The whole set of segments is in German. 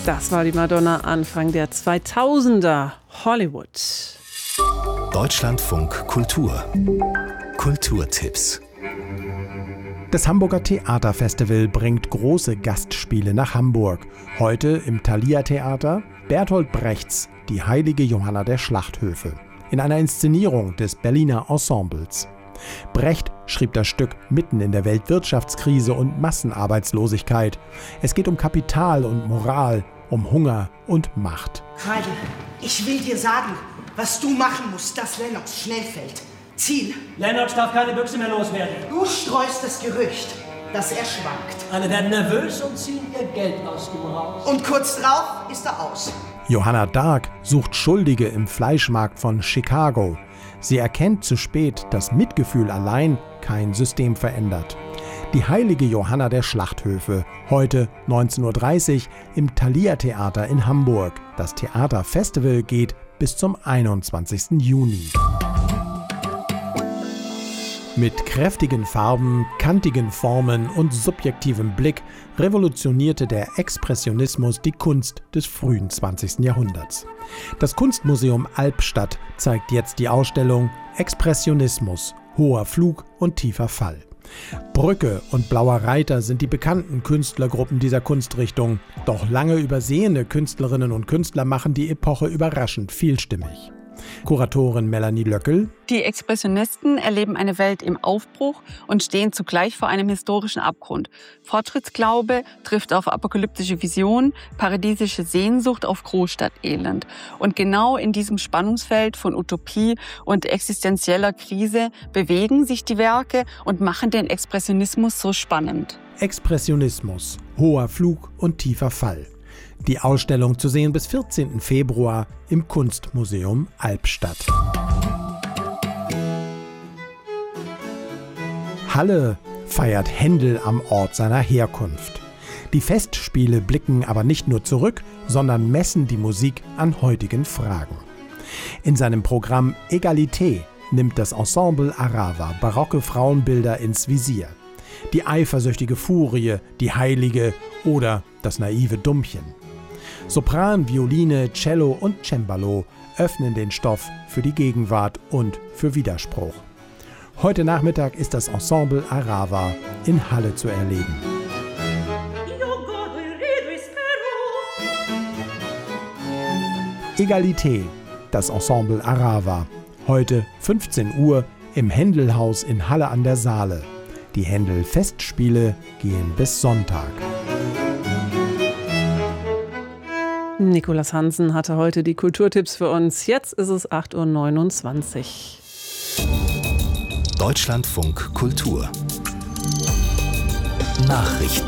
Das war die Madonna Anfang der 2000er. Hollywood. Deutschlandfunk Kultur. Kulturtipps. Das Hamburger Theaterfestival bringt große Gastspiele nach Hamburg. Heute im Thalia Theater Bertolt Brechts Die heilige Johanna der Schlachthöfe in einer Inszenierung des Berliner Ensembles. Brecht schrieb das Stück mitten in der Weltwirtschaftskrise und Massenarbeitslosigkeit. Es geht um Kapital und Moral, um Hunger und Macht. Heidi, ich will dir sagen, was du machen musst, dass Lennox schnell fällt. Ziel. Lennox darf keine Büchse mehr loswerden. Du streust das Gerücht, dass er schwankt. Alle werden nervös und ziehen ihr Geld aus dem Haus. Und kurz drauf ist er aus. Johanna Dark sucht Schuldige im Fleischmarkt von Chicago. Sie erkennt zu spät, dass Mitgefühl allein kein System verändert. Die heilige Johanna der Schlachthöfe, heute 19:30 Uhr im Thalia Theater in Hamburg. Das Theaterfestival geht bis zum 21. Juni. Mit kräftigen Farben, kantigen Formen und subjektivem Blick revolutionierte der Expressionismus die Kunst des frühen 20. Jahrhunderts. Das Kunstmuseum Albstadt zeigt jetzt die Ausstellung Expressionismus, hoher Flug und tiefer Fall. Brücke und Blauer Reiter sind die bekannten Künstlergruppen dieser Kunstrichtung. Doch lange übersehene Künstlerinnen und Künstler machen die Epoche überraschend vielstimmig. Kuratorin Melanie Löckel. Die Expressionisten erleben eine Welt im Aufbruch und stehen zugleich vor einem historischen Abgrund. Fortschrittsglaube trifft auf apokalyptische Visionen, paradiesische Sehnsucht auf Großstadtelend. Und genau in diesem Spannungsfeld von Utopie und existenzieller Krise bewegen sich die Werke und machen den Expressionismus so spannend. Expressionismus, hoher Flug und tiefer Fall. Die Ausstellung zu sehen bis 14. Februar im Kunstmuseum Albstadt. Halle feiert Händel am Ort seiner Herkunft. Die Festspiele blicken aber nicht nur zurück, sondern messen die Musik an heutigen Fragen. In seinem Programm Egalité nimmt das Ensemble Arava barocke Frauenbilder ins Visier. Die eifersüchtige Furie, die Heilige oder das naive Dummchen. Sopran, Violine, Cello und Cembalo öffnen den Stoff für die Gegenwart und für Widerspruch. Heute Nachmittag ist das Ensemble Arava in Halle zu erleben. Egalité, das Ensemble Arava. Heute 15 Uhr im Händelhaus in Halle an der Saale. Die Händel-Festspiele gehen bis Sonntag. Nicolas Hansen hatte heute die Kulturtipps für uns. Jetzt ist es 8:29 Uhr. Deutschlandfunk Kultur. Nachrichten.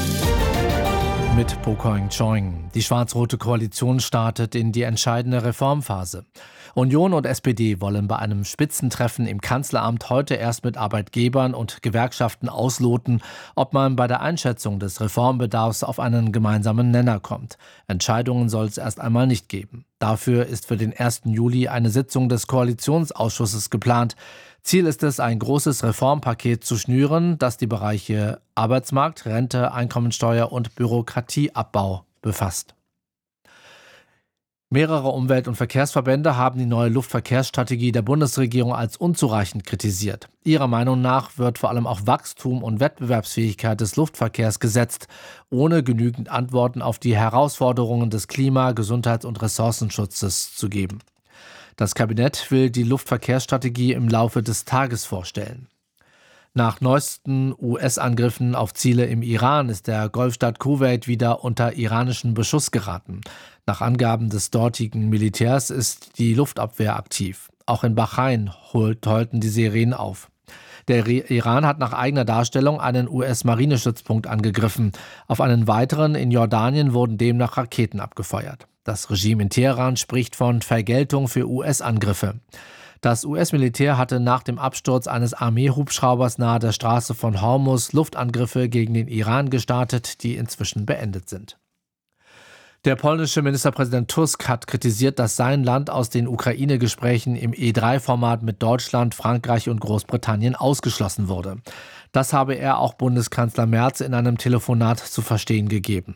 Mit Pokoing Choing. Die schwarz-rote Koalition startet in die entscheidende Reformphase. Union und SPD wollen bei einem Spitzentreffen im Kanzleramt heute erst mit Arbeitgebern und Gewerkschaften ausloten, ob man bei der Einschätzung des Reformbedarfs auf einen gemeinsamen Nenner kommt. Entscheidungen soll es erst einmal nicht geben. Dafür ist für den 1. Juli eine Sitzung des Koalitionsausschusses geplant. Ziel ist es, ein großes Reformpaket zu schnüren, das die Bereiche Arbeitsmarkt, Rente, Einkommensteuer und Bürokratieabbau befasst. Mehrere Umwelt- und Verkehrsverbände haben die neue Luftverkehrsstrategie der Bundesregierung als unzureichend kritisiert. Ihrer Meinung nach wird vor allem auf Wachstum und Wettbewerbsfähigkeit des Luftverkehrs gesetzt, ohne genügend Antworten auf die Herausforderungen des Klima-, Gesundheits- und Ressourcenschutzes zu geben. Das Kabinett will die Luftverkehrsstrategie im Laufe des Tages vorstellen. Nach neuesten US-Angriffen auf Ziele im Iran ist der Golfstaat Kuwait wieder unter iranischen Beschuss geraten. Nach Angaben des dortigen Militärs ist die Luftabwehr aktiv. Auch in Bahrain heulten die Sirenen auf. Der Iran hat nach eigener Darstellung einen US-Marinestützpunkt angegriffen. Auf einen weiteren in Jordanien wurden demnach Raketen abgefeuert. Das Regime in Teheran spricht von Vergeltung für US-Angriffe. Das US-Militär hatte nach dem Absturz eines Armeehubschraubers nahe der Straße von Hormuz Luftangriffe gegen den Iran gestartet, die inzwischen beendet sind. Der polnische Ministerpräsident Tusk hat kritisiert, dass sein Land aus den Ukraine-Gesprächen im E3-Format mit Deutschland, Frankreich und Großbritannien ausgeschlossen wurde. Das habe er auch Bundeskanzler Merz in einem Telefonat zu verstehen gegeben.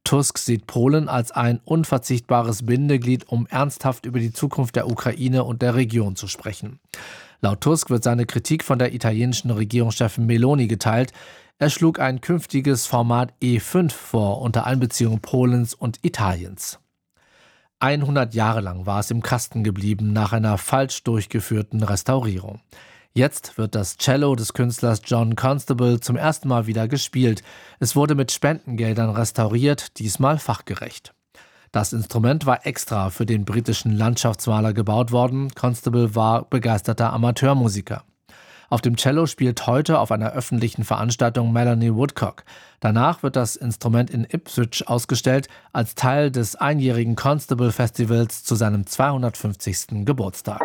Tusk sieht Polen als ein unverzichtbares Bindeglied, um ernsthaft über die Zukunft der Ukraine und der Region zu sprechen. Laut Tusk wird seine Kritik von der italienischen Regierungschefin Meloni geteilt. Er schlug ein künftiges Format E5 vor, unter Einbeziehung Polens und Italiens. 100 Jahre lang war es im Kasten geblieben nach einer falsch durchgeführten Restaurierung. Jetzt wird das Cello des Künstlers John Constable zum ersten Mal wieder gespielt. Es wurde mit Spendengeldern restauriert, diesmal fachgerecht. Das Instrument war extra für den britischen Landschaftsmaler gebaut worden. Constable war begeisterter Amateurmusiker. Auf dem Cello spielt heute auf einer öffentlichen Veranstaltung Melanie Woodcock. Danach wird das Instrument in Ipswich ausgestellt, als Teil des einjährigen Constable Festivals zu seinem 250. Geburtstag.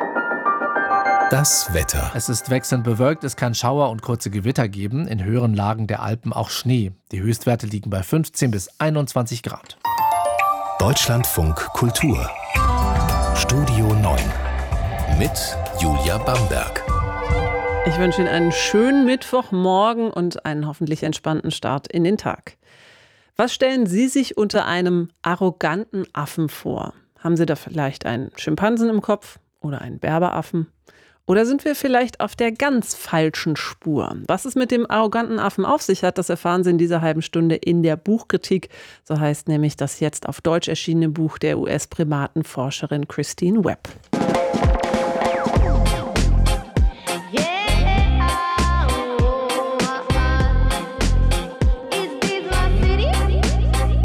Das Wetter. Es ist wechselnd bewölkt, es kann Schauer und kurze Gewitter geben, in höheren Lagen der Alpen auch Schnee. Die Höchstwerte liegen bei 15 bis 21 Grad. Deutschlandfunk Kultur. Studio 9. Mit Julia Bamberg. Ich wünsche Ihnen einen schönen Mittwochmorgen und einen hoffentlich entspannten Start in den Tag. Was stellen Sie sich unter einem arroganten Affen vor? Haben Sie da vielleicht einen Schimpansen im Kopf oder einen Berberaffen? Oder sind wir vielleicht auf der ganz falschen Spur? Was es mit dem arroganten Affen auf sich hat, das erfahren Sie in dieser halben Stunde in der Buchkritik. So heißt nämlich das jetzt auf Deutsch erschienene Buch der US-Primatenforscherin Christine Webb.